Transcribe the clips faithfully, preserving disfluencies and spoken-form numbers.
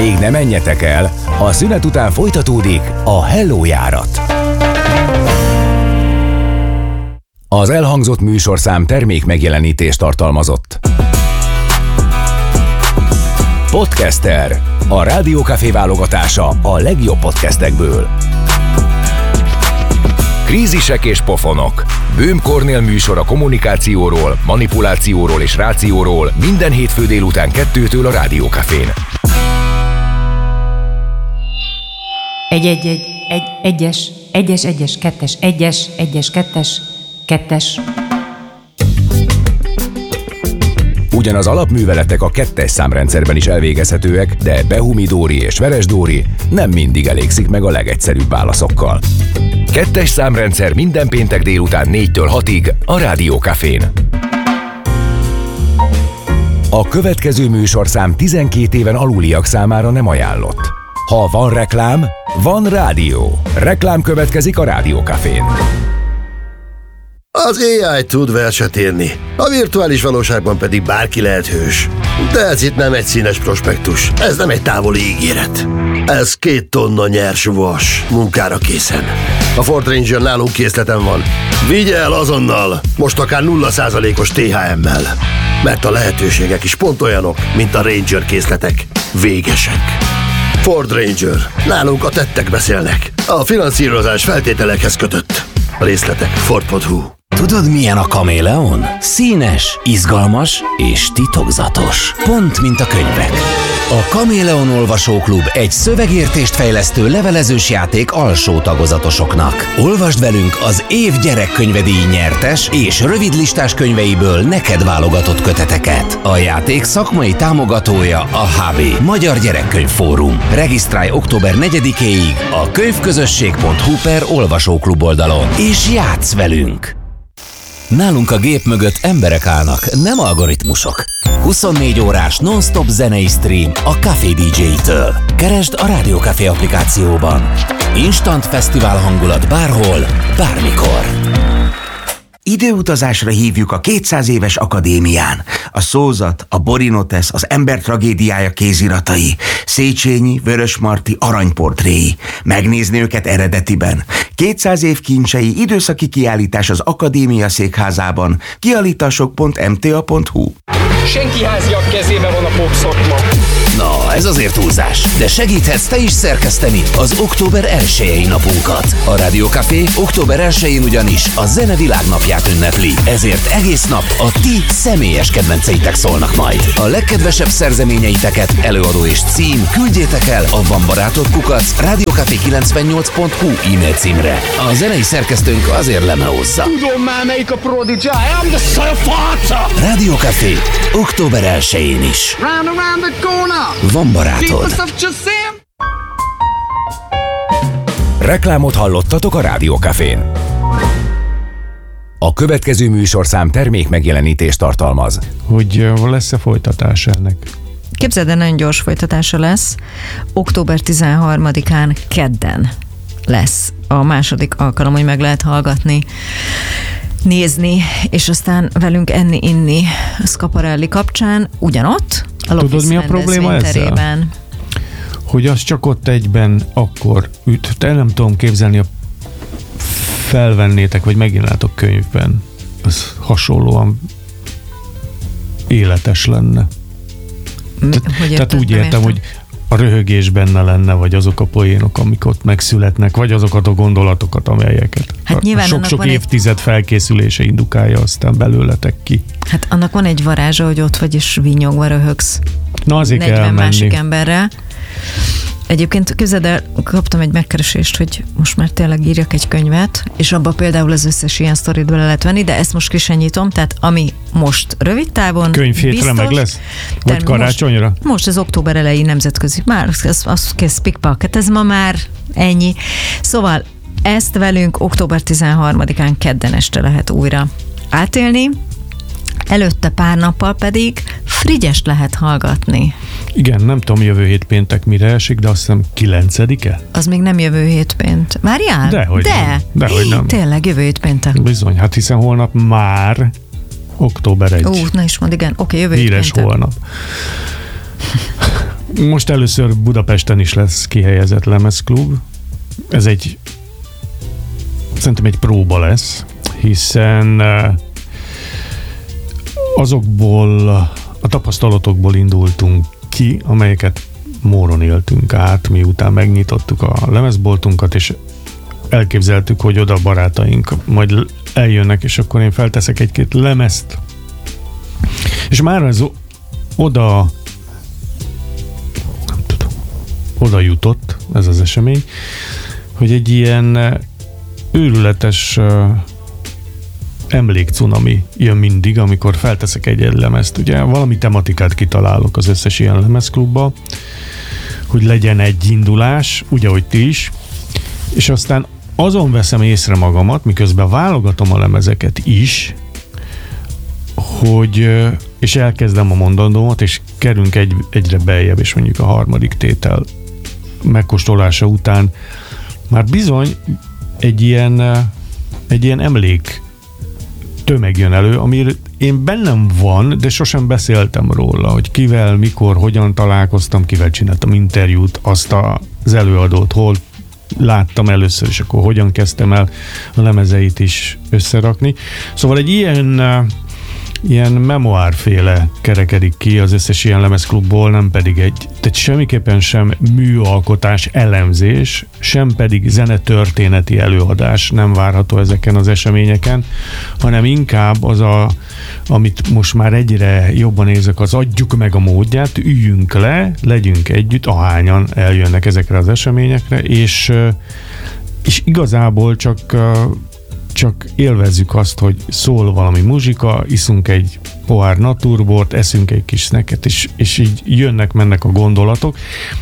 Még ne menjetek el, a szünet után folytatódik a Hello járat. Az elhangzott műsorszám termék megjelenítést tartalmazott. Podcaster, a Rádió Café válogatása a legjobb podcastekből. Krízisek és pofonok. Böhm Kornél műsor a kommunikációról, manipulációról és rációról minden hétfő délután kettőtől a Rádió Cafén. Egy, egy, egy, egy, egyes, egyes, egyes, kettes, egyes, egyes, kettes, kettes. Ugyan az alapműveletek a kettes számrendszerben is elvégezhetőek, de Behumi-Dóri és Veres-Dóri nem mindig elégszik meg a legegyszerűbb válaszokkal. Kettes számrendszer minden péntek délután négytől hatig a Rádió Cafén. A következő műsorszám tizenkét éven aluliak számára nem ajánlott. Ha van reklám, van rádió. Reklám következik a Rádió Cafén. Az á i tud verset írni, a virtuális valóságban pedig bárki lehet hős. De ez itt nem egy színes prospektus, ez nem egy távoli ígéret. Ez két tonna nyers vas, munkára készen. A Ford Ranger nálunk készleten van. Vigye el azonnal, most akár nulla százalékos té há emmel. Mert a lehetőségek is pont olyanok, mint a Ranger készletek. Végesek. Ford Ranger. Nálunk a tettek beszélnek. A finanszírozás feltételekhez kötött. A részletek ford pont hu. Tudod, milyen a kaméleon? Színes, izgalmas és titokzatos. Pont, mint a könyvek. A Kaméleon Olvasóklub egy szövegértést fejlesztő levelezős játék alsó tagozatosoknak. Olvasd velünk az év gyerekkönyvedíj nyertes és rövidlistás könyveiből neked válogatott köteteket. A játék szakmai támogatója a há bé, Magyar Gyerekkönyv Fórum. Regisztrálj október negyedikéig a könyvközösség pont hu per olvasóklub oldalon, és játsz velünk! Nálunk a gép mögött emberek állnak, nem algoritmusok. huszonnégy órás non-stop zenei stream a Café dé dzsé-től. Keresd a Rádió Café applikációban. Instant fesztivál hangulat bárhol, bármikor. Időutazásra hívjuk a kétszáz éves akadémián. A szózat, a Borinotesz, az ember tragédiája kéziratai, Széchenyi, Vörösmarty aranyportréi. Megnézni őket eredetiben. kétszáz év kincsei időszaki kiállítás az Akadémia székházában. kiállítások pont em té á pont hu. Senki háziak kezében van a popszakma. Na, ez azért túlzás, de segíthetsz te is szerkeszteni az október elsejei napunkat. A Rádió Café október elsején ugyanis a zene világnapját ünnepli, ezért egész nap a ti személyes kedvenceitek szólnak majd. A legkedvesebb szerzeményeiteket, előadó és cím küldjétek el a Van Barátod kukac rádiócafé kilencvennyolc pont hu e-mail címre. A zenei szerkesztőnk azért lemeózza. Tudom már melyik a Prodigy, I'm the Surfacer! Rádió Café október elsején is. Round around the corner! Van barátod. Reklámot hallottatok a Rádió Cafén. A következő műsorszám termék megjelenítést tartalmaz. Hogy lesz-e folytatás ennek? Képzeld el, nagyon gyors folytatása lesz. október tizenharmadikán kedden lesz a második alkalom, hogy meg lehet hallgatni, nézni, és aztán velünk enni, inni a Schiaparelli kapcsán, ugyanott, a Tudod, mi a probléma ezzel? Hogy az csak ott egyben akkor üt. Te nem tudom képzelni, a felvennétek, vagy megjelennátok könyvben. Az hasonlóan életes lenne. Te, tehát úgy értem, értem, hogy a röhögés benne lenne, vagy azok a poénok, amik ott megszületnek, vagy azokat a gondolatokat, amelyeket hát a sok-sok évtized egy... felkészülése indukálja aztán belőletek ki. Hát annak van egy varázsa, hogy ott vagy és vinyogva röhögsz. Na azért kell menni. másik emberrel. Egyébként képzeld el, kaptam egy megkeresést, hogy most már tényleg írjak egy könyvet, és abban például az összes ilyen sztorit bele lehet venni, de ezt most ki sem nyitom, tehát ami most rövid távon könyvhétre meg lesz? Vagy karácsonyra? Most, most az október elejé nemzetközi, már az, az kész pickpocket, ez ma már ennyi. Szóval ezt velünk október tizenharmadikán kedden este lehet újra átélni, előtte pár nappal pedig Frigyest lehet hallgatni. Igen, nem tudom jövő hét péntek mire esik, de azt hiszem kilencedike? Az még nem jövő hét pént. Várjál? Dehogy de, nem. Dehogy nem. Tényleg jövő hét péntek. Bizony, hát hiszen holnap már október elseje. Ó, na is mond, igen. Oké, jövő hét Híres péntek. holnap. Most először Budapesten is lesz kihelyezett lemezklub. Ez egy szerintem egy próba lesz, hiszen azokból a tapasztalatokból indultunk ki, amelyeket Móron éltünk át, miután megnyitottuk a lemezboltunkat, és elképzeltük, hogy oda barátaink majd eljönnek, és akkor én felteszek egy-két lemezt. És már ez oda nem tudom, oda jutott ez az esemény, hogy egy ilyen őrületes uh, emlékcunami jön mindig, amikor felteszek egy-egy lemezt. Ugye valami tematikát kitalálok az összes ilyen lemezklubba, hogy legyen egy indulás, úgy, ahogy ti is, és aztán azon veszem észre magamat, miközben válogatom a lemezeket is, hogy, és elkezdem a mondandómat, és kerülünk egy, egyre beljebb, és mondjuk a harmadik tétel megkóstolása után már bizony egy ilyen, egy ilyen emlék tömeg jön elő, amire én bennem van, de sosem beszéltem róla, hogy kivel, mikor, hogyan találkoztam, kivel csináltam interjút, azt az előadót, hol láttam először, és akkor hogyan kezdtem el a lemezeit is összerakni. Szóval egy ilyen ilyen memoárféle kerekedik ki az összes ilyen lemezklubból, nem pedig egy, tehát semmiképpen sem műalkotás elemzés, sem pedig zenetörténeti előadás nem várható ezeken az eseményeken, hanem inkább az a, amit most már egyre jobban érzek, az adjuk meg a módját, üljünk le, legyünk együtt, ahányan eljönnek ezekre az eseményekre, és, és igazából csak csak élvezzük azt, hogy szól valami muzsika, iszunk egy pohár naturbort, eszünk egy kis snacket, és, és így jönnek-mennek a gondolatok.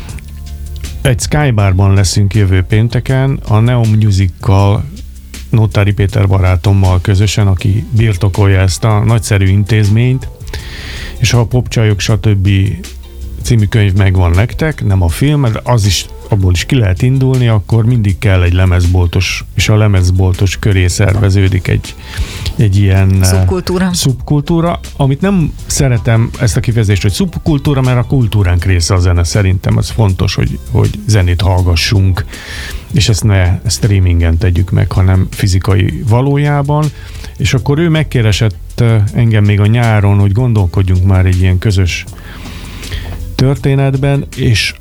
Egy Skybarban leszünk jövő pénteken, a Neon Music-kal, Nótári Péter barátommal közösen, aki birtokolja ezt a nagyszerű intézményt, és ha a Popcsajok stb. Című könyv megvan nektek, nem a film, de az is, abból is ki lehet indulni, akkor mindig kell egy lemezboltos, és a lemezboltos köré szerveződik egy, egy ilyen szubkultúra. szubkultúra, amit nem szeretem ezt a kifejezést, hogy szubkultúra, mert a kultúránk része a zene, szerintem ez fontos, hogy, hogy zenét hallgassunk, és ezt ne streamingen tegyük meg, hanem fizikai valójában, és akkor ő megkeresett engem még a nyáron, hogy gondolkodjunk már egy ilyen közös történetben, és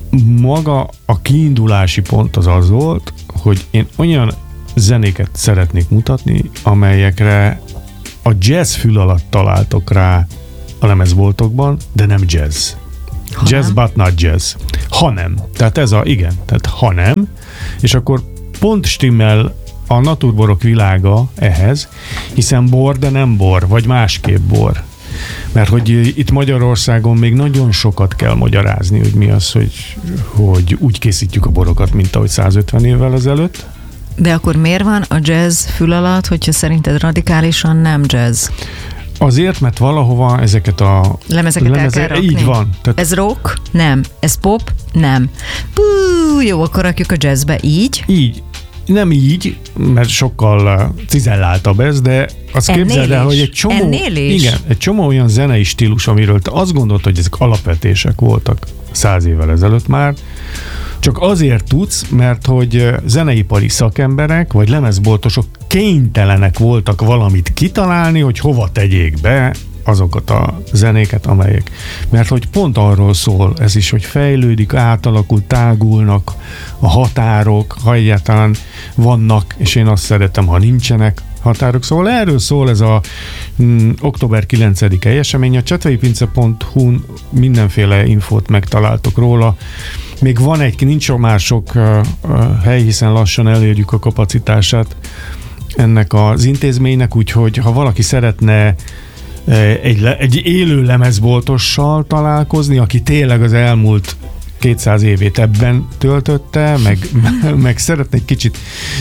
maga a kiindulási pont az az volt, hogy én olyan zenéket szeretnék mutatni, amelyekre a jazz fül alatt találtok rá a lemezboltokban, de nem jazz. Ha jazz, nem. But not jazz. Hanem. Tehát ez a, igen, tehát hanem, és akkor pont stimmel a naturborok világa ehhez, hiszen bor, de nem bor, vagy másképp bor. Mert hogy itt Magyarországon még nagyon sokat kell magyarázni, hogy mi az, hogy, hogy úgy készítjük a borokat, mint ahogy százötven évvel ezelőtt. De akkor miért van a jazz fül alatt, hogyha szerinted radikálisan nem jazz? Azért, mert valahova ezeket a lemezeket lemeze- el kell rakni. Így van. Tehát ez rock? Nem. Ez pop? Nem. Bú, jó, akkor rakjuk a jazzbe. Így? Így. Nem így, mert sokkal cizelláltabb ez, de azt Ennél képzeld el, is? hogy egy csomó, Ennél is? igen, egy csomó olyan zenei stílus, amiről te azt gondolt, hogy ezek alapvetések voltak száz évvel ezelőtt már, csak azért tudsz, mert hogy zeneipari szakemberek, vagy lemezboltosok kénytelenek voltak valamit kitalálni, hogy hova tegyék be azokat a zenéket, amelyek. Mert hogy pont arról szól ez is, hogy fejlődik, átalakul, tágulnak a határok, ha egyáltalán vannak, és én azt szeretem, ha nincsenek határok. Szóval erről szól ez a mm, október kilencedike esemény. A csetvelyipince pont hu-n mindenféle infót megtaláltok róla. Még van egy, nincs már sok uh, uh, hely, hiszen lassan elérjük a kapacitását ennek az intézménynek, úgyhogy ha valaki szeretne Egy, le, egy élő lemezboltossal találkozni, aki tényleg az elmúlt kétszáz évét ebben töltötte, meg, meg szeretne egy kicsit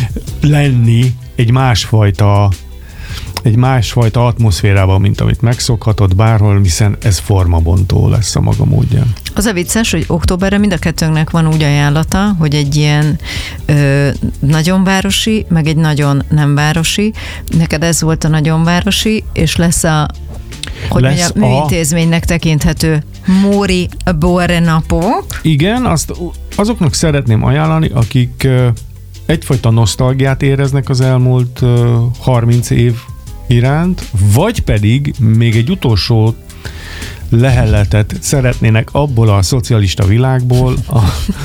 lenni egy másfajta egy másfajta atmoszférában, mint amit megszokhatod bárhol, hiszen ez formabontó lesz a maga módján. Az a vicces, hogy októberre mind a kettőnknek van úgy ajánlata, hogy egy ilyen ö, nagyon városi, meg egy nagyon nem városi. Neked ez volt a nagyon városi, és lesz a hogy lesz mondjam, műintézménynek tekinthető Móri bornapok. Igen, azt azoknak szeretném ajánlani, akik egyfajta nosztalgiát éreznek az elmúlt harminc év iránt, vagy pedig még egy utolsó leheletet szeretnének abból a szocialista világból, a,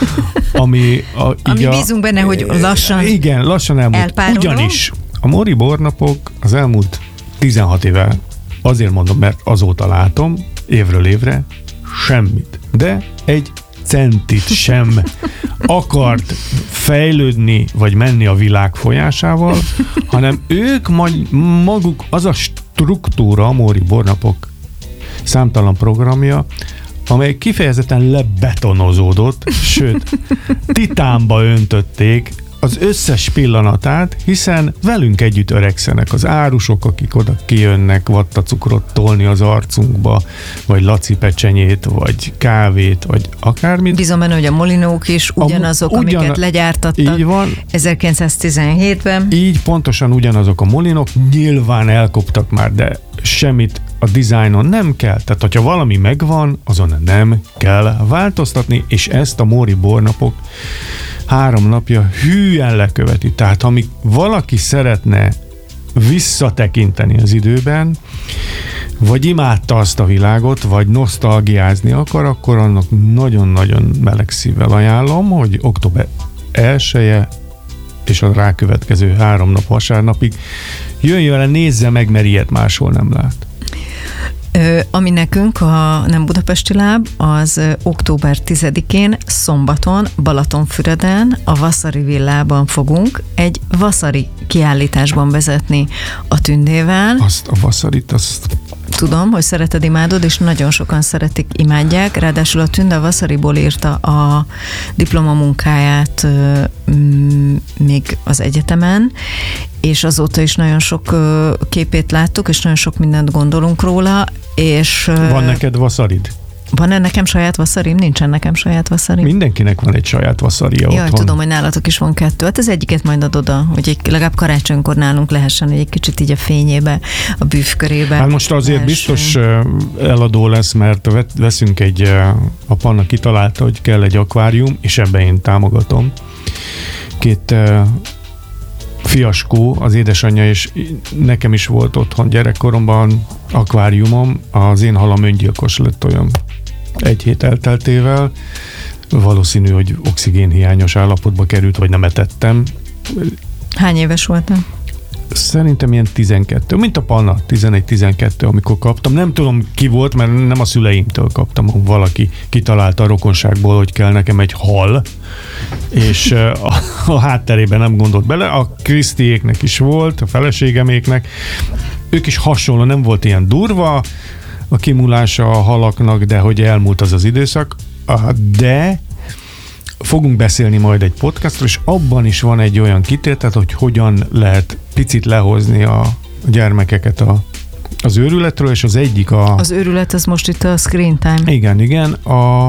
ami... A, ami a, bízunk benne, hogy lassan igen, lassan elmúlt. elpároló. Ugyanis a Móri bornapok az elmúlt tizenhat éve, azért mondom, mert azóta látom, évről évre, semmit. De egy centit sem akart fejlődni, vagy menni a világ folyásával, hanem ők maguk, az a struktúra, a Móri bornapok számtalan programja, amely kifejezetten lebetonozódott, sőt, titánba öntötték az összes pillanatát, hiszen velünk együtt öregszenek az árusok, akik oda kijönnek vattacukrot tolni az arcunkba, vagy laci pecsenyét, vagy kávét, vagy akármit. Bízom benne, hogy a molinók is ugyanazok, a, ugyan, amiket legyártattak így van, ezerkilencszáztizenhétben. Így pontosan ugyanazok a molinok, nyilván elkoptak már, de semmit a dizájnon nem kell. Tehát, hogyha valami megvan, azon nem kell változtatni, és ezt a Móri bornapok három napja hűen leköveti. Tehát, ha valaki szeretne visszatekinteni az időben, vagy imádta azt a világot, vagy nosztalgiázni akar, akkor annak nagyon-nagyon meleg szívvel ajánlom, hogy október elseje és a rákövetkező három nap vasárnapig jöjjön le, nézze meg, mert ilyet máshol nem lát. Ö, ami nekünk a Nem Budapesti Láb, az ö, október tizedikén szombaton Balatonfüreden a Vasari Villában fogunk egy vasari kiállításban vezetni a Tündével. Azt a vasarit, azt... Tudom, hogy szereted, imádod, és nagyon sokan szeretik, imádják. Ráadásul a Tünde a vasariból írta a diplomamunkáját ö, m- még az egyetemen, és azóta is nagyon sok ö, képét láttuk, és nagyon sok mindent gondolunk róla, és... Ö, van neked vasarid? Van-e nekem saját vasarim? Nincsen nekem saját vasarim. Mindenkinek van egy saját vasaria Jaj, otthon. tudom, hogy nálatok is van kettő. Hát az egyiket majd adod oda, hogy egy, legalább karácsonykor nálunk lehessen, hogy egy kicsit így a fényébe, a bűvkörébe. Hát most azért lehessen. Biztos eladó lesz, mert veszünk egy, a Panna kitalálta, hogy kell egy akvárium, és ebben én támogatom. Két fiaskó, az édesanyja, és nekem is volt otthon gyerekkoromban akváriumom, az én halam öngyilkos lett olyan egy hét elteltével, valószínű, hogy oxigénhiányos állapotba került, vagy nem etettem. Hány éves voltam? Szerintem ilyen tizenkettő, mint a Panna, tizenegy-tizenkettő, amikor kaptam. Nem tudom, ki volt, mert nem a szüleimtől kaptam, valaki kitalálta a rokonságból, hogy kell nekem egy hal, és a, a hátterében nem gondolt bele. A Krisztiéknek is volt, a feleségeméknek. Ők is hasonló, nem volt ilyen durva a kimulása a halaknak, de hogy elmúlt az az időszak. De fogunk beszélni majd egy podcastról, és abban is van egy olyan kitétel, hogy hogyan lehet picit lehozni a gyermekeket a, az őrületről, és az egyik a... Az őrület, az most itt a screen time. Igen, igen. A,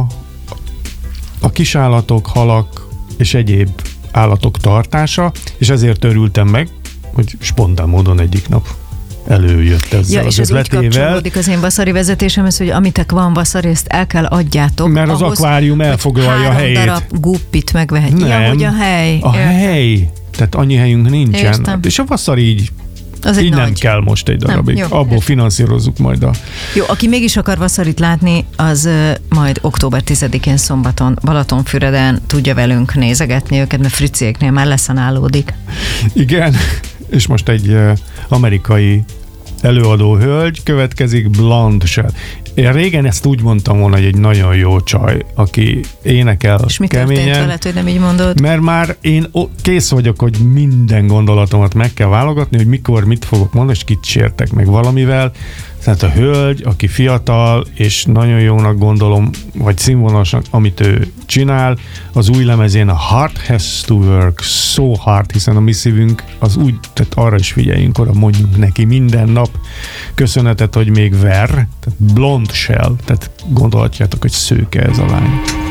a kisállatok, halak és egyéb állatok tartása, és ezért örültem meg, hogy spontán módon egyik nap előjött ezzel ja, az és ez úgy ötletével. kapcsolódik az én vaszari vezetésemhez, hogy amitek van vaszari, ezt el kell adjátok. Mert az ahhoz, akvárium elfoglalja a helyét. Három darab guppit megvehet. Nem, Ja, hogy a hely. A Értem. hely. Tehát annyi helyünk nincsen. Értem. És a vaszari így, Az egy így nem nagy. kell most egy darabig. Nem, jó, Abból értem. finanszírozzuk majd a... Jó, aki mégis akar vaszarit látni, az uh, majd október tizedikén szombaton Balatonfüreden tudja velünk nézegetni őket, mert friciéknél már leszanálódik. Igen, és most egy uh, amerikai előadó hölgy következik, Blonde Shell. Én régen ezt úgy mondtam volna, hogy egy nagyon jó csaj, aki énekel És mi keményen. történt veled, hogy nem így mondod? Mert már én kész vagyok, hogy minden gondolatomat meg kell válogatni, hogy mikor mit fogok mondani, és kit sértek meg valamivel. Tehát a hölgy, aki fiatal, és nagyon jónak gondolom, vagy színvonalasnak, amit ő csinál, az új lemezén a Heart Has to Work So Hard, hiszen a mi szívünk az úgy, tehát arra is figyeljünk, arra mondjunk neki minden nap köszönetet, hogy még ver, tehát Blonde Shell, tehát gondolhatjátok, hogy szőke ez a lány.